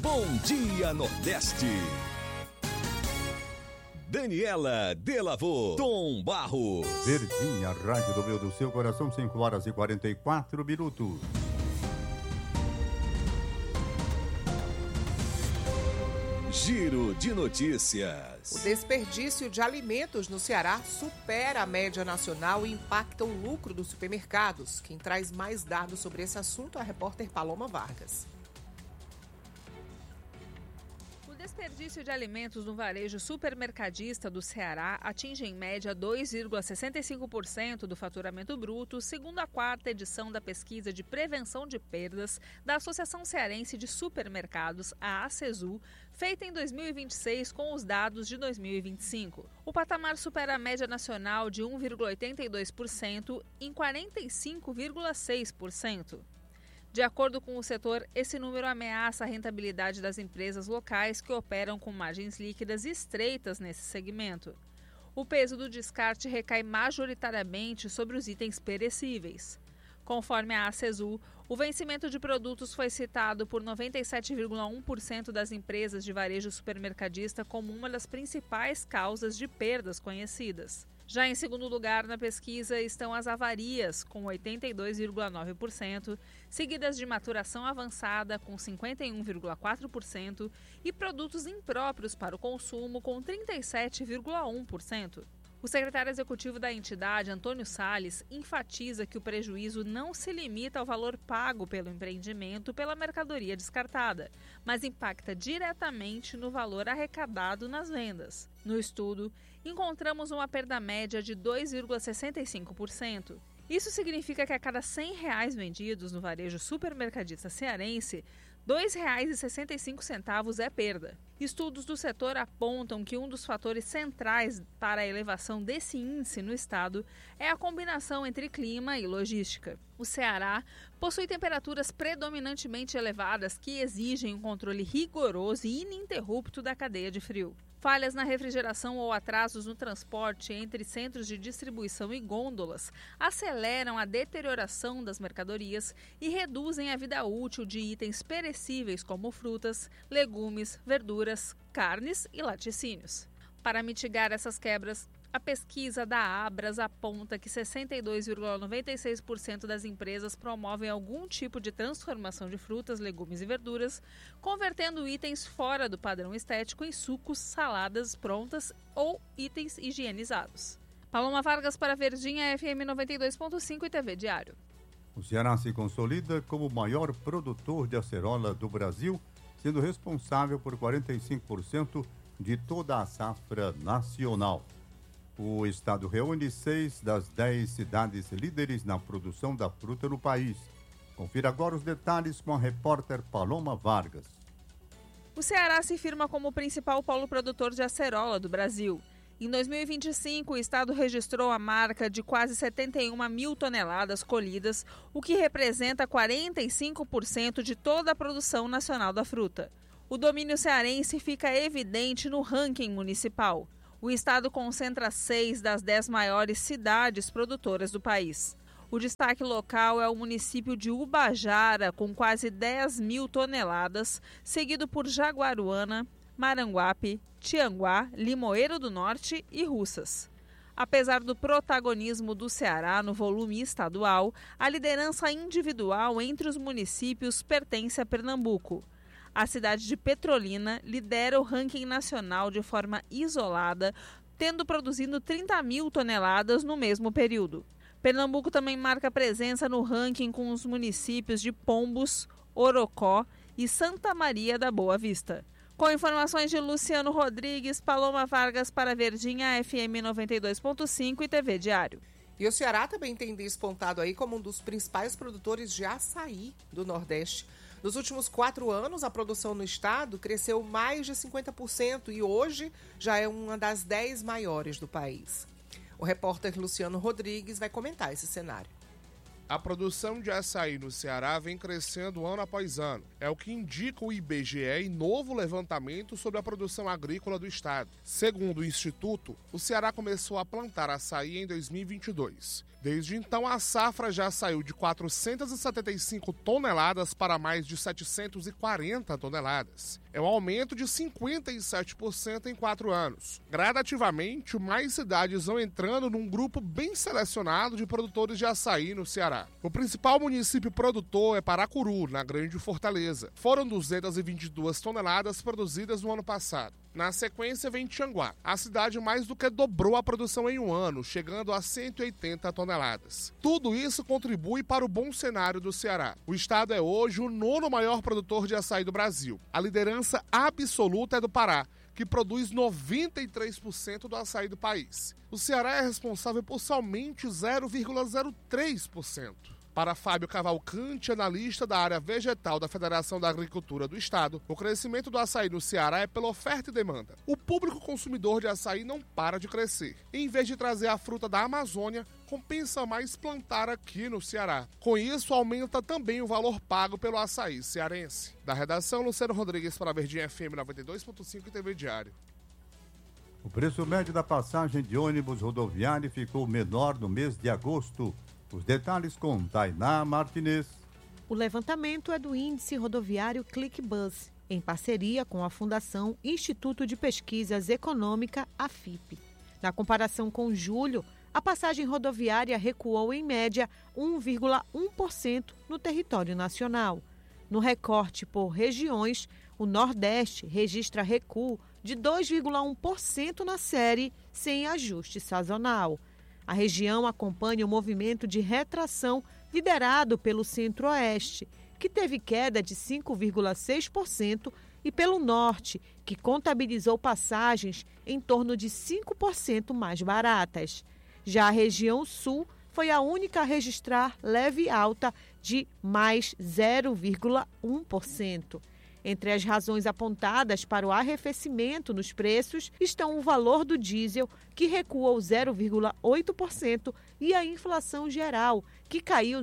Bom Dia Nordeste. Daniela Delavô, Tom Barros. Verdinha, rádio do meu do seu coração, 5h44. Giro de notícias. O desperdício de alimentos no Ceará supera a média nacional e impacta o lucro dos supermercados. Quem traz mais dados sobre esse assunto é a repórter Paloma Vargas. O desperdício de alimentos no varejo supermercadista do Ceará atinge em média 2,65% do faturamento bruto, segundo a 4ª edição da pesquisa de prevenção de perdas da Associação Cearense de Supermercados, a ACESU, feita em 2026 com os dados de 2025. O patamar supera a média nacional de 1,82% em 45,6%. De acordo com o setor, esse número ameaça a rentabilidade das empresas locais que operam com margens líquidas estreitas nesse segmento. O peso do descarte recai majoritariamente sobre os itens perecíveis. Conforme a ACESU, o vencimento de produtos foi citado por 97,1% das empresas de varejo supermercadista como uma das principais causas de perdas conhecidas. Já em segundo lugar na pesquisa estão as avarias, com 82,9%, seguidas de maturação avançada, com 51,4%, e produtos impróprios para o consumo, com 37,1%. O secretário executivo da entidade, Antônio Salles, enfatiza que o prejuízo não se limita ao valor pago pelo empreendimento pela mercadoria descartada, mas impacta diretamente no valor arrecadado nas vendas. No estudo, encontramos uma perda média de 2,65%. Isso significa que a cada R$100 vendidos no varejo supermercadista cearense, R$ 2,65 é perda. Estudos do setor apontam que um dos fatores centrais para a elevação desse índice no estado é a combinação entre clima e logística. O Ceará possui temperaturas predominantemente elevadas que exigem um controle rigoroso e ininterrupto da cadeia de frio. Falhas na refrigeração ou atrasos no transporte entre centros de distribuição e gôndolas aceleram a deterioração das mercadorias e reduzem a vida útil de itens perecíveis como frutas, legumes, verduras, carnes e laticínios. Para mitigar essas quebras, a pesquisa da Abras aponta que 62,96% das empresas promovem algum tipo de transformação de frutas, legumes e verduras, convertendo itens fora do padrão estético em sucos, saladas prontas ou itens higienizados. Paloma Vargas para Verdinha, FM 92.5 e TV Diário. O Ceará se consolida como o maior produtor de acerola do Brasil, sendo responsável por 45% de toda a safra nacional. O estado reúne 6 das 10 cidades líderes na produção da fruta no país. Confira agora os detalhes com a repórter Paloma Vargas. O Ceará se firma como o principal polo produtor de acerola do Brasil. Em 2025, o estado registrou a marca de quase 71 mil toneladas colhidas, o que representa 45% de toda a produção nacional da fruta. O domínio cearense fica evidente no ranking municipal. O estado concentra 6 das 10 maiores cidades produtoras do país. O destaque local é o município de Ubajara, com quase 10 mil toneladas, seguido por Jaguaruana, Maranguape, Tianguá, Limoeiro do Norte e Russas. Apesar do protagonismo do Ceará no volume estadual, a liderança individual entre os municípios pertence a Pernambuco. A cidade de Petrolina lidera o ranking nacional de forma isolada, tendo produzido 30 mil toneladas no mesmo período. Pernambuco também marca presença no ranking com os municípios de Pombos, Orocó e Santa Maria da Boa Vista. Com informações de Luciano Rodrigues, Paloma Vargas para Verdinha, FM 92.5 e TV Diário. E o Ceará também tem despontado aí como um dos principais produtores de açaí do Nordeste. Nos últimos 4 anos, a produção no estado cresceu mais de 50% e hoje já é uma das 10 maiores do país. O repórter Luciano Rodrigues vai comentar esse cenário. A produção de açaí no Ceará vem crescendo ano após ano. É o que indica o IBGE em novo levantamento sobre a produção agrícola do estado. Segundo o Instituto, o Ceará começou a plantar açaí em 2022. Desde então, a safra já saiu de 475 toneladas para mais de 740 toneladas. É um aumento de 57% em 4 anos. Gradativamente, mais cidades vão entrando num grupo bem selecionado de produtores de açaí no Ceará. O principal município produtor é Paracuru, na Grande Fortaleza. Foram 222 toneladas produzidas no ano passado. Na sequência vem Tianguá. A cidade mais do que dobrou a produção em um ano, chegando a 180 toneladas. Tudo isso contribui para o bom cenário do Ceará. O estado é hoje o 9º maior produtor de açaí do Brasil. A liderança absoluta é do Pará, que produz 93% do açaí do país. O Ceará é responsável por somente 0,03%. Para Fábio Cavalcante, analista da área vegetal da Federação da Agricultura do Estado, o crescimento do açaí no Ceará é pela oferta e demanda. O público consumidor de açaí não para de crescer. Em vez de trazer a fruta da Amazônia, compensa mais plantar aqui no Ceará. Com isso, aumenta também o valor pago pelo açaí cearense. Da redação, Luciano Rodrigues para a Verdinha FM 92.5 e TV Diário. O preço médio da passagem de ônibus rodoviário ficou menor no mês de agosto. Os detalhes com Tainá Martinez. O levantamento é do Índice Rodoviário ClickBus, em parceria com a Fundação Instituto de Pesquisas Econômica, AFIP. Na comparação com julho, a passagem rodoviária recuou em média 1,1% no território nacional. No recorte por regiões, o Nordeste registra recuo de 2,1% na série sem ajuste sazonal. A região acompanha o movimento de retração liderado pelo Centro-Oeste, que teve queda de 5,6%, e pelo Norte, que contabilizou passagens em torno de 5% mais baratas. Já a região Sul foi a única a registrar leve alta de mais 0,1%. Entre as razões apontadas para o arrefecimento nos preços estão o valor do diesel, que recuou 0,8%, e a inflação geral, que caiu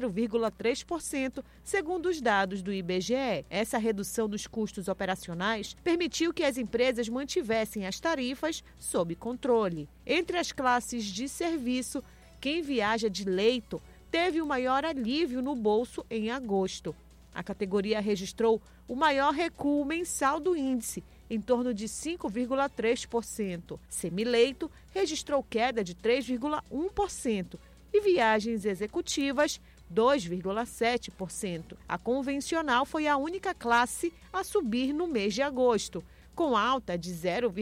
0,3%, segundo os dados do IBGE. Essa redução dos custos operacionais permitiu que as empresas mantivessem as tarifas sob controle. Entre as classes de serviço, quem viaja de leito teve o maior alívio no bolso em agosto. A categoria registrou o maior recuo mensal do índice, em torno de 5,3%. Semileito registrou queda de 3,1% e viagens executivas 2,7%. A convencional foi a única classe a subir no mês de agosto, com alta de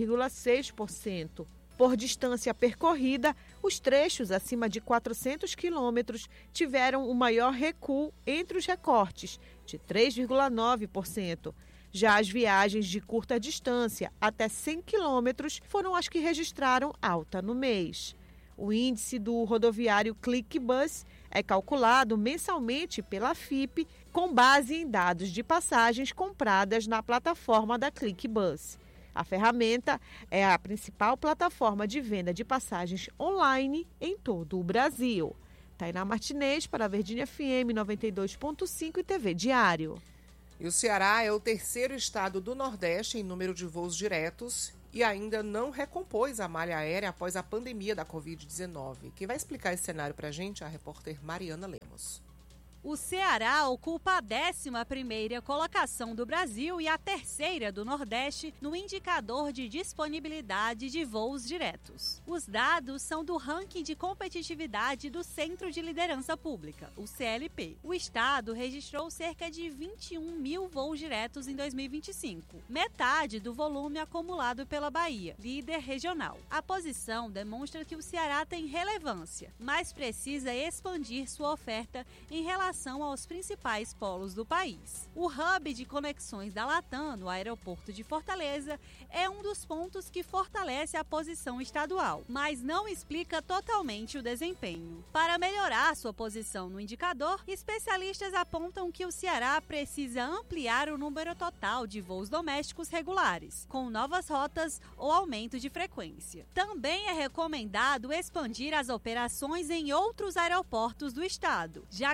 0,6%. Por distância percorrida, os trechos acima de 400 quilômetros tiveram o maior recuo entre os recortes, de 3,9%. Já as viagens de curta distância, até 100 quilômetros, foram as que registraram alta no mês. O índice do rodoviário ClickBus é calculado mensalmente pela FIP com base em dados de passagens compradas na plataforma da ClickBus. A ferramenta é a principal plataforma de venda de passagens online em todo o Brasil. Tainá Martinez para a Verdinha FM 92.5 e TV Diário. E o Ceará é o terceiro estado do Nordeste em número de voos diretos e ainda não recompôs a malha aérea após a pandemia da Covid-19. Quem vai explicar esse cenário para a gente é a repórter Mariana Lemos. O Ceará ocupa a 11ª colocação do Brasil e a 3ª do Nordeste no indicador de disponibilidade de voos diretos. Os dados são do ranking de competitividade do Centro de Liderança Pública, o CLP. O estado registrou cerca de 21 mil voos diretos em 2025, metade do volume acumulado pela Bahia, líder regional. A posição demonstra que o Ceará tem relevância, mas precisa expandir sua oferta em relação aos principais polos do país. O hub de conexões da Latam no aeroporto de Fortaleza é um dos pontos que fortalece a posição estadual, mas não explica totalmente o desempenho. Para melhorar sua posição no indicador, especialistas apontam que o Ceará precisa ampliar o número total de voos domésticos regulares, com novas rotas ou aumento de frequência. Também é recomendado expandir as operações em outros aeroportos do estado, já que há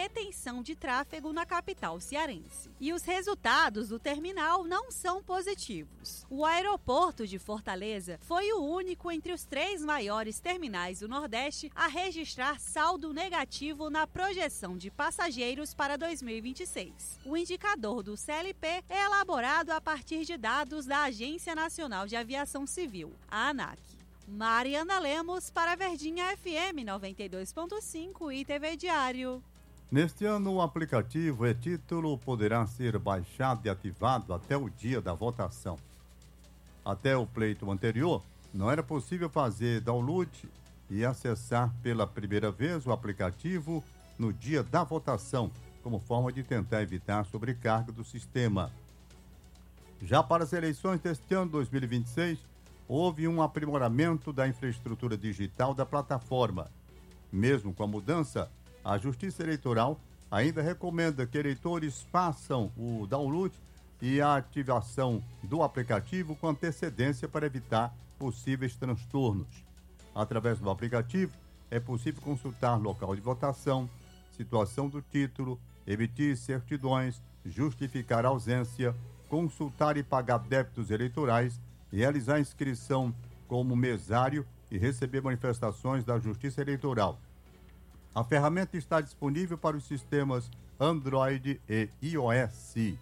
retenção de tráfego na capital cearense. E os resultados do terminal não são positivos. O aeroporto de Fortaleza foi o único entre os 3 maiores terminais do Nordeste a registrar saldo negativo na projeção de passageiros para 2026. O indicador do CLP é elaborado a partir de dados da Agência Nacional de Aviação Civil, a ANAC. Mariana Lemos para Verdinha FM 92.5 e TV Diário. Neste ano, o aplicativo e-Título poderá ser baixado e ativado até o dia da votação. Até o pleito anterior, não era possível fazer download e acessar pela primeira vez o aplicativo no dia da votação, como forma de tentar evitar a sobrecarga do sistema. Já para as eleições deste ano 2026, houve um aprimoramento da infraestrutura digital da plataforma. Mesmo com a mudança, a Justiça Eleitoral ainda recomenda que eleitores façam o download e a ativação do aplicativo com antecedência para evitar possíveis transtornos. Através do aplicativo, é possível consultar local de votação, situação do título, emitir certidões, justificar ausência, consultar e pagar débitos eleitorais, realizar inscrição como mesário e receber manifestações da Justiça Eleitoral. A ferramenta está disponível para os sistemas Android e iOS.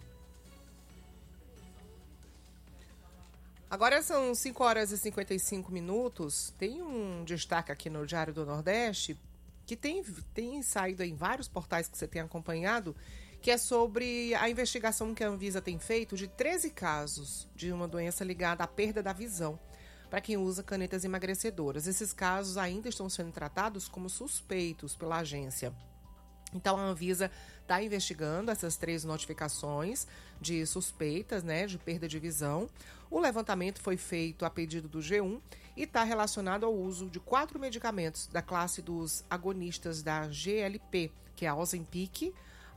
Agora são 5 horas e 55 minutos. Tem um destaque aqui no Diário do Nordeste que tem saído em vários portais que você tem acompanhado, que é sobre a investigação que a Anvisa tem feito de 13 casos de uma doença ligada à perda da visão para quem usa canetas emagrecedoras. Esses casos ainda estão sendo tratados como suspeitos pela agência. Então, a Anvisa está investigando essas 3 notificações de suspeitas, de perda de visão. O levantamento foi feito a pedido do G1 e está relacionado ao uso de 4 medicamentos da classe dos agonistas da GLP, que é a Ozempic,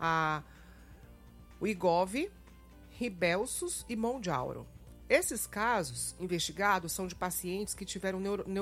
o Wegovy, Rybelsus e Mounjaro. Esses casos investigados são de pacientes que tiveram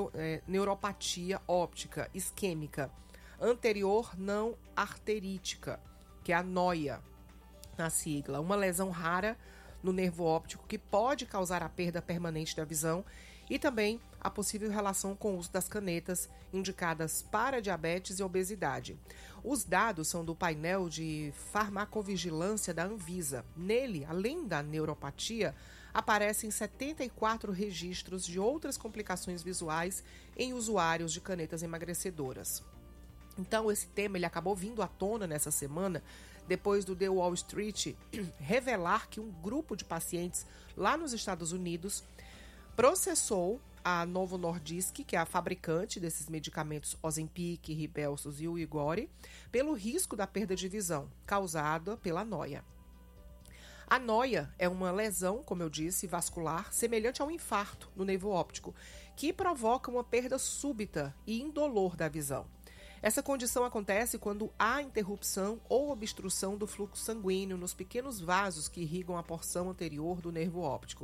neuropatia óptica isquêmica anterior não arterítica, que é a NOIA, na sigla, uma lesão rara no nervo óptico que pode causar a perda permanente da visão e também a possível relação com o uso das canetas indicadas para diabetes e obesidade. Os dados são do painel de farmacovigilância da Anvisa. Nele, além da neuropatia, aparecem 74 registros de outras complicações visuais em usuários de canetas emagrecedoras. Então, esse tema ele acabou vindo à tona nessa semana, depois do The Wall Street revelar que um grupo de pacientes lá nos Estados Unidos processou a Novo Nordisk, que é a fabricante desses medicamentos Ozempic, Rybelsus e o Wegovy, pelo risco da perda de visão causada pela NOIA. A NOIA é uma lesão, como eu disse, vascular, semelhante a um infarto no nervo óptico, que provoca uma perda súbita e indolor da visão. Essa condição acontece quando há interrupção ou obstrução do fluxo sanguíneo nos pequenos vasos que irrigam a porção anterior do nervo óptico.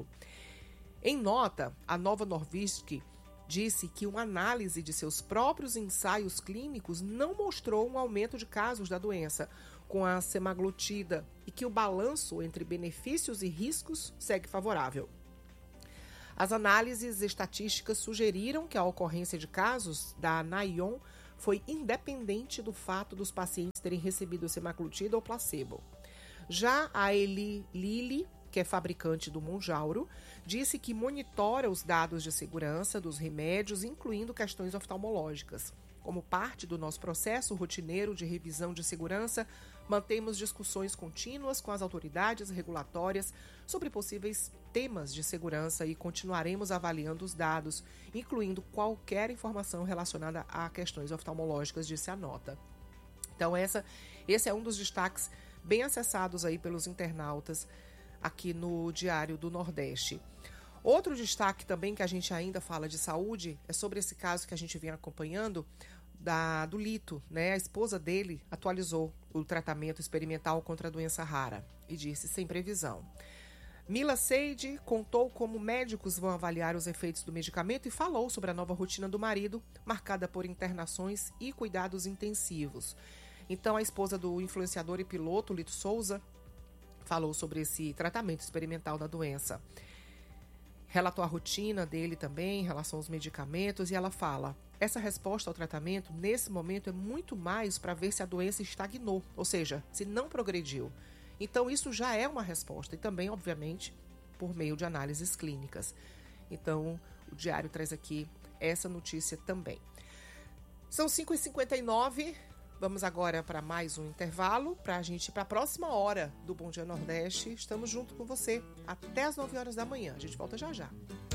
Em nota, a Novo Nordisk disse que uma análise de seus próprios ensaios clínicos não mostrou um aumento de casos da doença com a semaglutida e que o balanço entre benefícios e riscos segue favorável. As análises estatísticas sugeriram que a ocorrência de casos da NAION foi independente do fato dos pacientes terem recebido semaglutida ou placebo. Já a Eli Lilly, que é fabricante do Mounjaro, disse que monitora os dados de segurança dos remédios, incluindo questões oftalmológicas. Como parte do nosso processo rotineiro de revisão de segurança, mantemos discussões contínuas com as autoridades regulatórias sobre possíveis temas de segurança e continuaremos avaliando os dados, incluindo qualquer informação relacionada a questões oftalmológicas, disse a nota. Então, esse é um dos destaques bem acessados aí pelos internautas aqui no Diário do Nordeste. Outro destaque também que a gente ainda fala de saúde é sobre esse caso que a gente vem acompanhando do Lito, A esposa dele atualizou o tratamento experimental contra a doença rara e disse sem previsão. Mila Seide contou como médicos vão avaliar os efeitos do medicamento e falou sobre a nova rotina do marido, marcada por internações e cuidados intensivos. Então, a esposa do influenciador e piloto, Lito Souza, falou sobre esse tratamento experimental da doença. Relatou a rotina dele também em relação aos medicamentos e ela fala: essa resposta ao tratamento, nesse momento, é muito mais para ver se a doença estagnou, ou seja, se não progrediu. Então, isso já é uma resposta e também, obviamente, por meio de análises clínicas. Então, o Diário traz aqui essa notícia também. São 5h59, vamos agora para mais um intervalo, para a gente ir para a próxima hora do Bom Dia Nordeste. Estamos junto com você até as 9 horas da manhã. A gente volta já já.